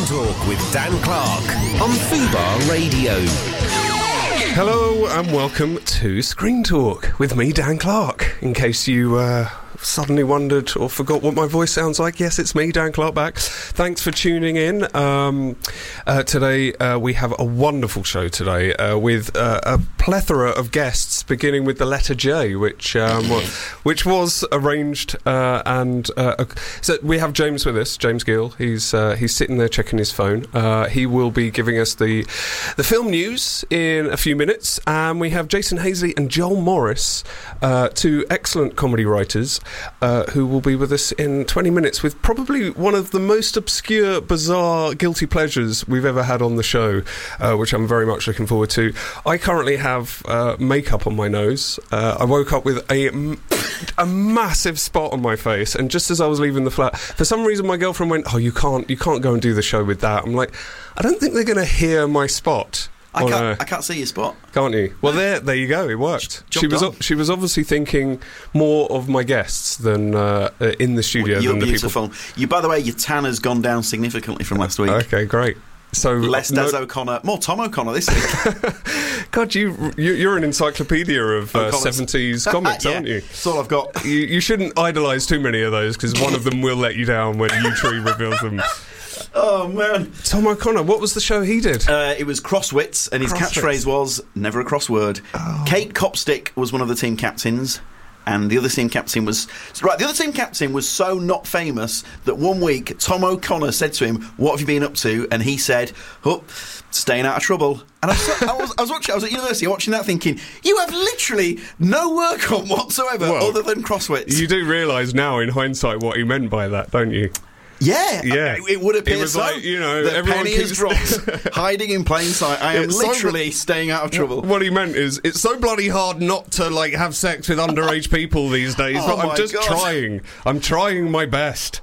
Talk with Dan Clark on Fubar Radio. Hello and welcome to Screen Talk with me, Dan Clark. In case you suddenly wondered or forgot what my voice sounds like, yes, it's me, Dan Clark, back. Thanks for tuning in. Today we have a wonderful show today with a plethora of guests, beginning with the letter J, which was arranged. So we have James with us, James Gill. He's sitting there checking his phone. He will be giving us the film news in a few minutes, and we have Jason Hazley and Joel Morris, two excellent comedy writers, who will be with us in 20 minutes with probably one of the most obscure, bizarre, guilty pleasures we've ever had on the show, which I'm very much looking forward to. I currently have makeup on my nose. I woke up with a massive spot on my face, and just as I was leaving the flat, for some reason my girlfriend went, "Oh, you can't go and do the show with that." I'm like, I don't think they're going to hear my spot. I can't see your spot. Can't you? Well, there you go. It worked. She was obviously thinking more of my guests than in the studio. You're than the beautiful. people. By the way, your tan has gone down significantly from last week. Okay, great. So less Des O'Connor, more Tom O'Connor this week. God, you're an encyclopedia of 70s comics, yeah, aren't you? That's all I've got. You shouldn't idolise too many of those, because one of them will let you down when U-Tree reveals them. Oh, man. Tom O'Connor, what was the show he did? It was Crosswits, and his catchphrase was, never a crossword. Oh. Kate Copstick was one of the team captains, and the other team captain was... Right, the other team captain was so not famous that one week Tom O'Connor said to him, "What have you been up to?" And he said, "Oh, staying out of trouble." And I was at university watching that thinking, you have literally no work on whatsoever other than Crosswits. You do realise now in hindsight what he meant by that, don't you? Yeah, it would appear was so. Like, you know, the everyone penny has dropped, hiding in plain sight. I am literally staying out of trouble. What he meant is, it's so bloody hard not to have sex with underage people these days. Oh, but I'm just trying. I'm trying my best.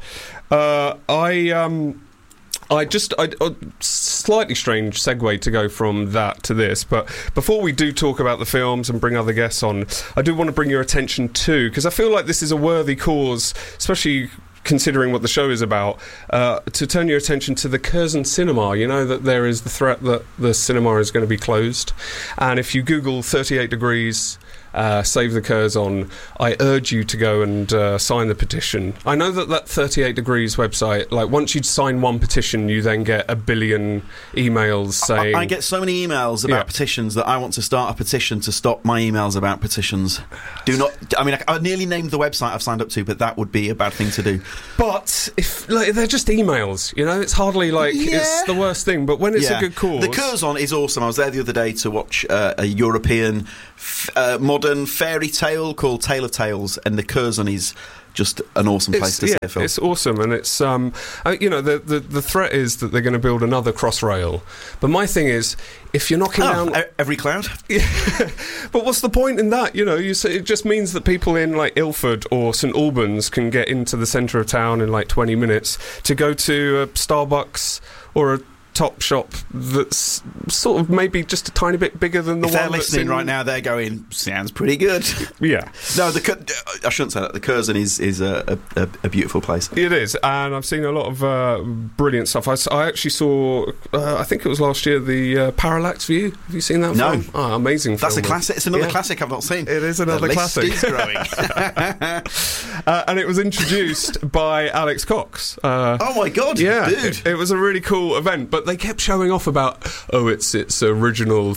Slightly strange segue to go from that to this, but before we do talk about the films and bring other guests on, I do want to bring your attention to, because I feel like this is a worthy cause, especially considering what the show is about, to turn your attention to the Curzon Cinema. You know that there is the threat that the cinema is going to be closed, and if you Google 38 degrees Save the Curzon, I urge you to go and sign the petition. I know that 38 degrees website, once you sign one petition, you then get a billion emails saying... I get so many emails about petitions that I want to start a petition to stop my emails about petitions. Do not... I mean, I nearly named the website I've signed up to, but that would be a bad thing to do. But if they're just emails, it's hardly it's the worst thing, but when it's a good cause... The Curzon is awesome. I was there the other day to watch a European modern fairy tale called Tale of Tales, and the Curzon is just an awesome place to see a film. It's awesome, and it's the threat is that they're going to build another Crossrail. But my thing is, if you're knocking down every cloud, but what's the point in that? It just means that people in Ilford or St Albans can get into the centre of town in 20 minutes to go to a Starbucks or a Top shop that's sort of maybe just a tiny bit bigger than the one they're listening right now. They're going, sounds pretty good. Yeah. No, I shouldn't say that. The Curzon is a beautiful place. It is, and I've seen a lot of brilliant stuff. I actually saw, I think it was last year, the Parallax View. Have you seen that film? Oh, amazing film. That's a classic. It's another classic I've not seen. It is another classic. List is growing. And it was introduced by Alex Cox. Oh my God, yeah, dude. It was a really cool event, but they kept showing off about, it's original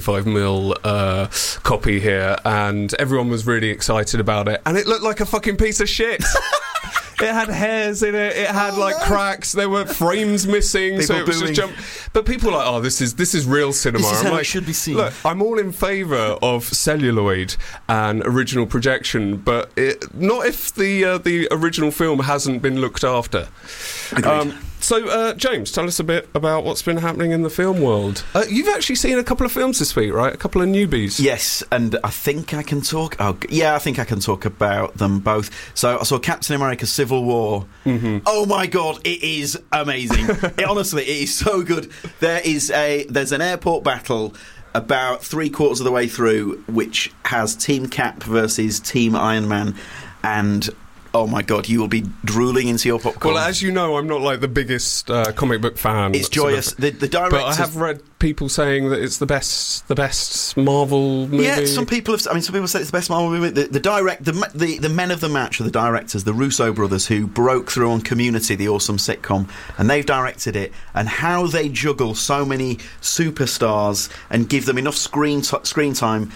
35mm copy here, and everyone was really excited about it, and it looked like a fucking piece of shit. It had hairs in it. It had cracks. There were frames missing, so it was just jump. But people were like, this is real cinema. This is how it should be seen. Look, I'm all in favour of celluloid and original projection, but not if the original film hasn't been looked after. Agreed. So, James, tell us a bit about what's been happening in the film world. You've actually seen a couple of films this week, right? A couple of newbies. Yes, and I think I can talk... I think I can talk about them both. So I saw Captain America Civil War. Mm-hmm. Oh, my God, it is amazing. Honestly, it is so good. There's an airport battle about 3/4 of the way through, which has Team Cap versus Team Iron Man, and... oh my God, you will be drooling into your popcorn. Well, as you know, I'm not like the biggest comic book fan. It's joyous. The director, but I have read people saying that it's the best Marvel movie. Yeah, some people say it's the best Marvel movie. The men of the match are the directors, the Russo brothers, who broke through on Community, the awesome sitcom, and they've directed it. And how they juggle so many superstars and give them enough screen time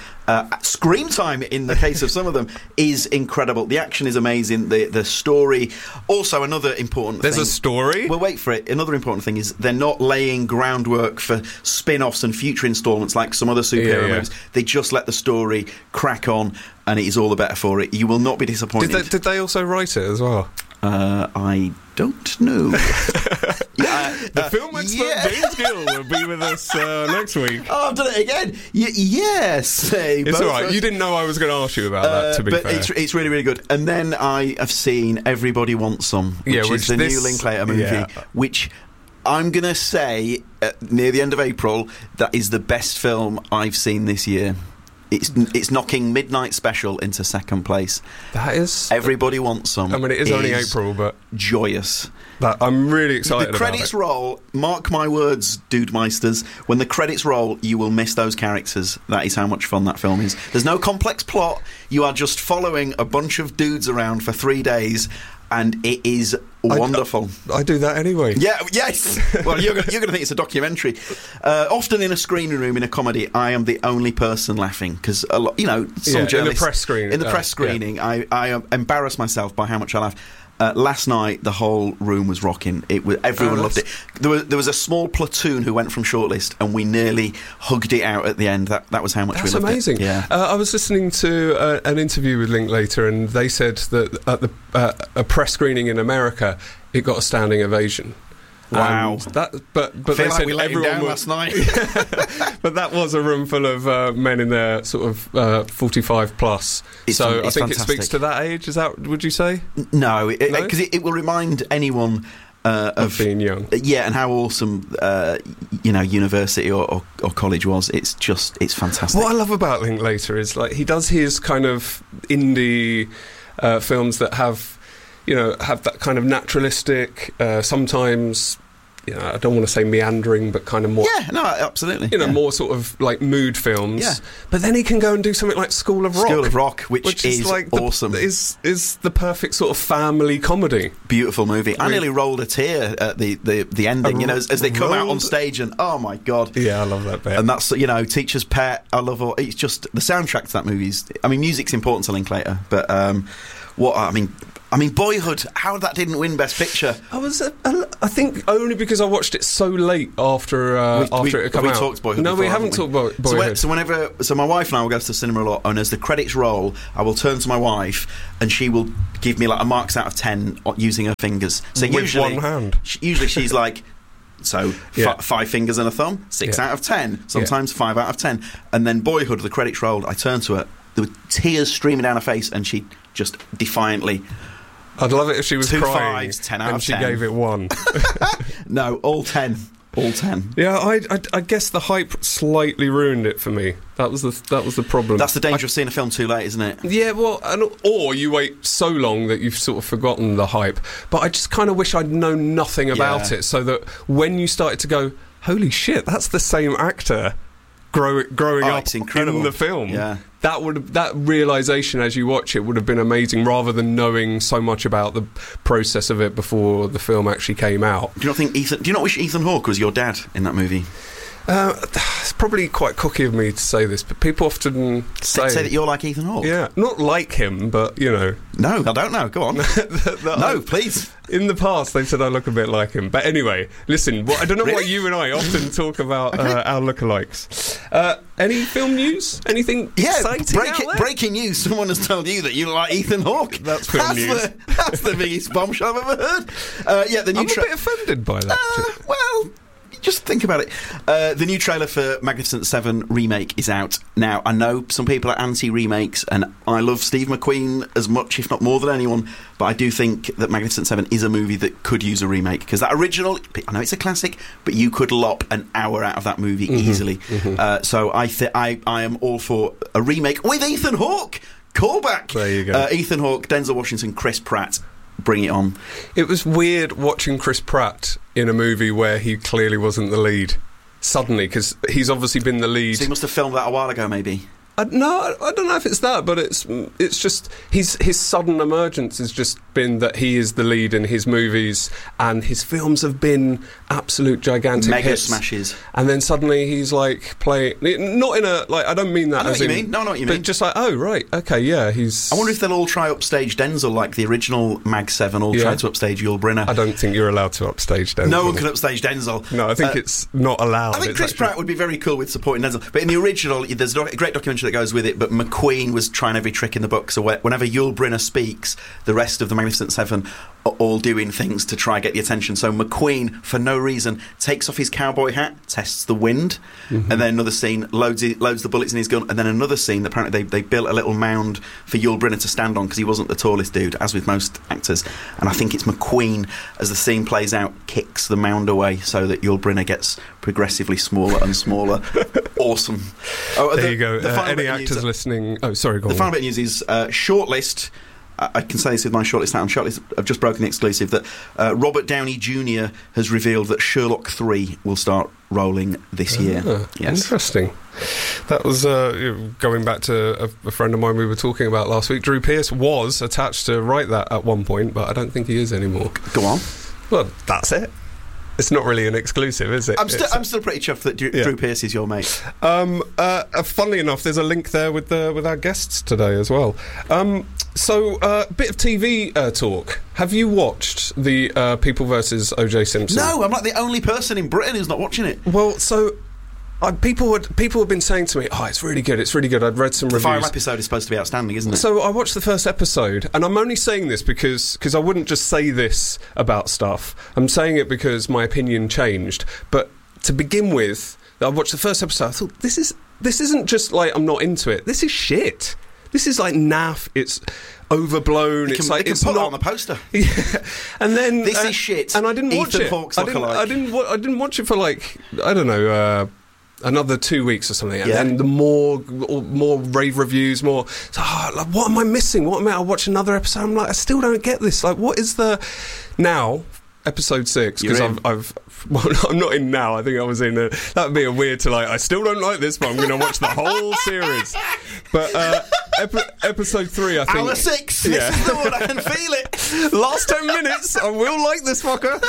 in the case of some of them is incredible. The action is amazing. The story. Also, another important thing. There's a story? Well, wait for it. Another important thing is they're not laying groundwork for spin-offs and future installments like some other superhero movies. They just let the story crack on, and it is all the better for it. You will not be disappointed. Did they also write it as well? I don't know. The film expert James Gill will be with us next week. Oh, I've done it again. Yes. It's all right. You didn't know I was going to ask you about that, to be fair. But it's really, really good. And then I have seen Everybody Wants Some, which is the new Linklater movie, which I'm going to say near the end of April, that is the best film I've seen this year. It's knocking Midnight Special into second place. That is... Everybody Wants Some. I mean, it is only April, but... joyous. I'm really excited about it. The credits roll, mark my words, Dude Meisters, when the credits roll, you will miss those characters. That is how much fun that film is. There's no complex plot. You are just following a bunch of dudes around for 3 days, and it is wonderful. I do that anyway. Yeah, yes. Well, you're going to think it's a documentary. Often in a screening room in a comedy, I am the only person laughing because some journalists in the press screening. Press screening, I embarrass myself by how much I laugh. Last night, the whole room was rocking. Everyone loved it. There was a small platoon who went from shortlist, and we nearly hugged it out at the end. That was how much we loved amazing. it. Yeah. I was listening to an interview with Linklater, and they said that at a press screening in America, it got a standing ovation. Wow. But they said like we let him down last night. But that was a room full of men in their sort of 45 plus. It's I think fantastic. it speaks to that age. Is that, would you say? No, because it will remind anyone of being young. Yeah, and how awesome university or college was. It's fantastic. What I love about Linklater is like he does his kind of indie films that have that kind of naturalistic, sometimes, I don't want to say meandering, but kind of more... Yeah, no, absolutely. More sort of like mood films. Yeah. But then he can go and do something like School of Rock. School of Rock, which is like awesome. Is the perfect sort of family comedy. Beautiful movie. I nearly rolled a tear at the ending, as they come out on stage and, oh my God. Yeah, I love that bit. And that's, Teacher's Pet, I love all... It's just, the soundtrack to that movie music's important to Linklater, but Boyhood, how that didn't win Best Picture? I think only because I watched it so late after it had come out. We talked Boyhood. No, before, we haven't talked Boyhood. So my wife and I will go to the cinema a lot, and as the credits roll, I will turn to my wife, and she will give me like a marks out of 10 using her fingers. So with usually, one hand. Usually she's like. So 5 fingers and a thumb, 6 out of 10. Sometimes 5 out of 10. And then Boyhood, the credits rolled. I turned to her. There were tears streaming down her face, and she just defiantly. I'd love it if she was 2 crying 5s, 10 out and of she 10. gave it 1. No, all 10. All 10. Yeah, I guess the hype slightly ruined it for me. That was the problem. That's the danger of seeing a film too late, isn't it? Yeah, well, or you wait so long that you've sort of forgotten the hype. But I just kind of wish I'd known nothing about it, so that when you started to go, holy shit, that's the same actor growing up in the film. Yeah. That realisation as you watch it would have been amazing, rather than knowing so much about the process of it before the film actually came out. Do you not wish Ethan Hawke was your dad in that movie? It's probably quite cocky of me to say this, but people often say that you're like Ethan Hawke. Yeah, not like him, but No, I don't know. Go on. No, please. In the past, they've said I look a bit like him. But anyway, listen, I don't know why you and I often talk about our lookalikes. Any film news? Anything exciting out there? Breaking news. Someone has told you that you look like Ethan Hawke. That's film news. That's the biggest bombshell I've ever heard. I'm a bit offended by that. Well... Just think about it. The new trailer for Magnificent Seven remake is out now. I know some people are anti-remakes, and I love Steve McQueen as much, if not more than anyone, but I do think that Magnificent Seven is a movie that could use a remake, because that original, I know it's a classic, but you could lop an hour out of that movie easily. So I am all for a remake with Ethan Hawke. Callback. There you go. Ethan Hawke, Denzel Washington, Chris Pratt. Bring it on. It was weird watching Chris Pratt in a movie where he clearly wasn't the lead. Suddenly, because he's obviously been the lead. So he must have filmed that a while ago, maybe. No, I don't know if it's that, but it's just his sudden emergence has just been that he is the lead in his movies, and his films have been absolute gigantic mega hits. smashes. And then suddenly he's like playing, not in a like. I don't mean that. I know as what you in, mean. No, I know what you but mean. just like, oh right, okay, yeah, he's. I wonder if they'll all try upstage Denzel like the original Mag 7 all tried to upstage Yul Brynner. I don't think you're allowed to upstage Denzel. No one can upstage Denzel. No, I think it's not allowed. I think Chris Pratt would be very cool with supporting Denzel. But in the original, there's a great documentary that goes with it, but McQueen was trying every trick in the book. So whenever Yul Brynner speaks, the rest of the Magnificent Seven are all doing things to try and get the attention. So McQueen, for no reason, takes off his cowboy hat, tests the wind, and then another scene, loads the bullets in his gun, and then another scene, apparently they built a little mound for Yul Brynner to stand on because he wasn't the tallest dude, as with most actors. And I think it's McQueen, as the scene plays out, kicks the mound away so that Yul Brynner gets progressively smaller and smaller. Awesome. There you go. Any actors listening... Oh, sorry, go on. The final bit of news is shortlist. I can say this with my shortlist now. Shortlist, I've just broken the exclusive that Robert Downey Jr. has revealed that Sherlock 3 will start rolling this year. Yes. Interesting. That was going back to a friend of mine we were talking about last week. Drew Pearce was attached to write that at one point, but I don't think he is anymore. Go on. Well, that's it. It's not really an exclusive, is it? I'm still pretty chuffed that Drew Pearce is your mate. Funnily enough, there's a link there with our guests today as well. So, bit of TV talk. Have you watched the People vs. O.J. Simpson? No, I'm like the only person in Britain who's not watching it. Well, so... people have been saying to me, "Oh, it's really good. It's really good." I'd read some reviews. The final episode is supposed to be outstanding, isn't it? So I watched the first episode, and I'm only saying this because I wouldn't just say this about stuff. I'm saying it because my opinion changed. But to begin with, I watched the first episode. I thought this isn't just like I'm not into it. This is shit. This is like naff. It's overblown. It's like it's put not it on the poster. Yeah. And then this is shit. And I didn't watch Ethan it. Hawke's I didn't watch it for like I don't know. Another 2 weeks or something, and then the more rave reviews, more. So, like, what am I missing? I'll watch another episode. I'm like, I still don't get this. Like, what is the now? Episode 6 because well, I'm not in now. I think I was in. That would be a weird to like. I still don't like this, but I'm going to watch the whole series. But episode 3, I think. Hour 6. Yeah. This is the one. I can feel it. Last 10 minutes, I will like this fucker.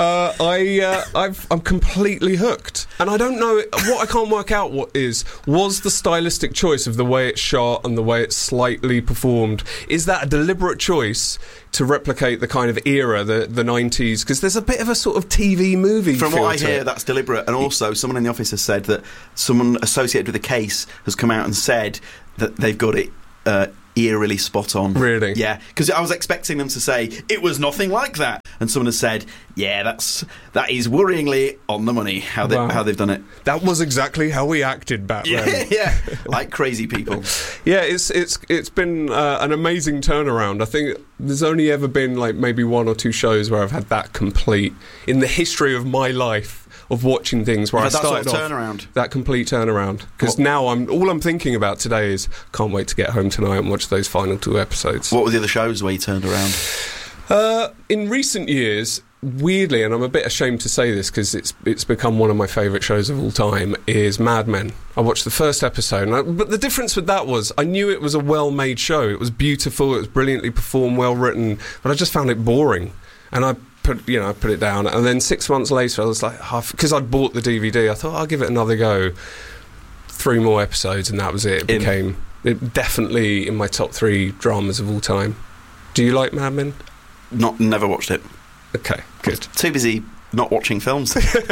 I'm completely hooked, and I don't know what I can't work out. Was the stylistic choice of the way it's shot and the way it's slightly performed? Is that a deliberate choice to replicate the kind of era, the 90s? Because there's a bit of a sort of TV movie From feel what I to hear, it. that's deliberate. And also, someone in the office has said that someone associated with the case has come out and said that they've got it eerily spot on. Really? Yeah, because I was expecting them to say it was nothing like that, and someone has said, "Yeah, that is worryingly on the money how they've done it." That was exactly how we acted back then. Yeah, like crazy people. Yeah, it's been an amazing turnaround. I think there's only ever been like maybe 1 or 2 shows where I've had that complete in the history of my life of watching things where I started off that complete turnaround. Because now all I'm thinking about today is can't wait to get home tonight and watch those final 2 episodes. What were the other shows where you turned around? In recent years, weirdly, and I'm a bit ashamed to say this because it's become one of my favourite shows of all time, is Mad Men. I watched the first episode, but the difference with that was I knew it was a well-made show. It was beautiful, it was brilliantly performed, well-written, but I just found it boring. And I put it down, and then 6 months later I was like, because I'd bought the DVD, I thought I'll give it another go. 3 more episodes and that was it. It became definitely in my top 3 dramas of all time. Do you like Mad Men? Never watched it. Okay, good. Too busy not watching films.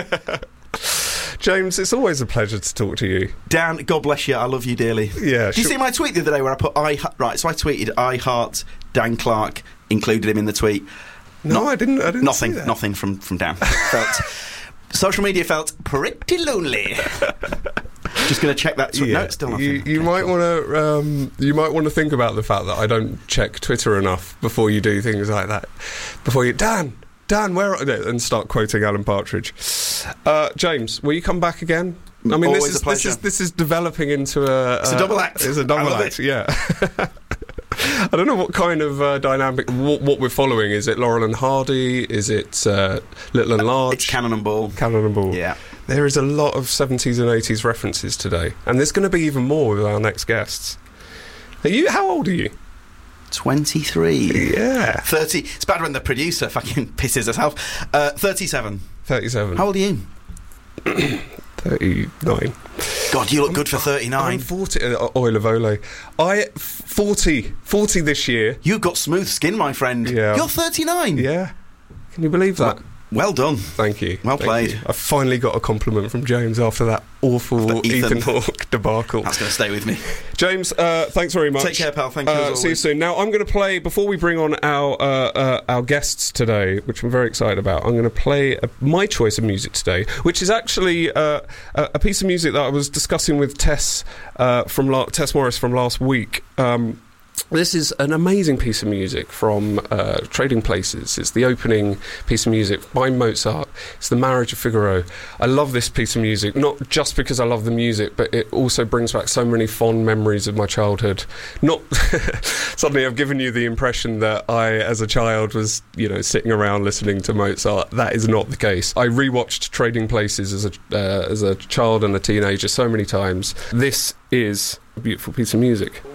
James, it's always a pleasure to talk to you. Dan, God bless you, I love you dearly. Yeah. Did you see my tweet the other day where I put so I tweeted I heart Dan Clark, included him in the tweet. No, I didn't nothing, see that. Nothing from Dan. Social media felt pretty lonely. Just going to check that. Yeah. No, it's still nothing. You might want to think about the fact that I don't check Twitter enough before you do things like that. Before you, Dan, where are they? And start quoting Alan Partridge. James, will you come back again? I mean, Always a pleasure. This is developing into a. It's a double act. It's a double act. Yeah. I don't know what kind of dynamic, what we're following. Is it Laurel and Hardy? Is it Little and Large? It's Cannon and Ball. Cannon and Ball. Yeah. There is a lot of 70s and 80s references today. And there's going to be even more with our next guests. How old are you? 23. Yeah. 30. It's bad when the producer fucking pisses herself. 37. 37. How old are you? 39. God, you look good for 39. I'm 40. Oil of Ole. 40 this year. You've got smooth skin, my friend. Yeah. You're 39. Yeah. Can you believe that? Well done. Thank you. Well played. I finally got a compliment from James after that awful Ethan Hawke debacle. That's going to stay with me. James, thanks very much. Take care, pal. Thank you. See you soon. Now, I'm going to play, before we bring on our guests today, which I'm very excited about, I'm going to play my choice of music today, which is actually a piece of music that I was discussing with Tess Morris from last week. This is an amazing piece of music from Trading Places. It's the opening piece of music by Mozart. It's The Marriage of Figaro. I love this piece of music, not just because I love the music, but it also brings back so many fond memories of my childhood. Not suddenly I've given you the impression that I, as a child, was sitting around listening to Mozart. That is not the case. I rewatched Trading Places as a child and a teenager so many times. This is a beautiful piece of music.